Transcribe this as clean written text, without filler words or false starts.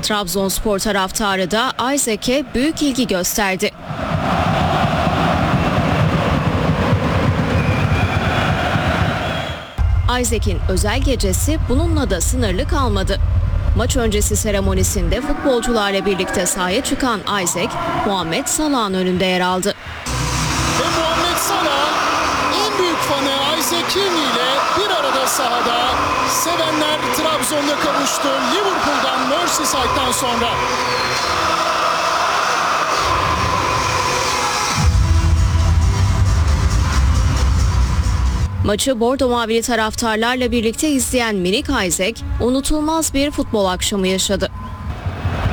Trabzonspor taraftarı da Isaac'e büyük ilgi gösterdi. Isaac'in özel gecesi bununla da sınırlı kalmadı. Maç öncesi seremonisinde futbolcularla birlikte sahaya çıkan Isaac, Muhammed Salah'ın önünde yer aldı. Ve Muhammed Salah en büyük fanı Isaac ile bir arada sahada. Sevenler Trabzon'da kavuştu Liverpool'dan Merseyside'dan sonra. Maçı Bordo Mavili taraftarlarla birlikte izleyen minik Isaac, unutulmaz bir futbol akşamı yaşadı.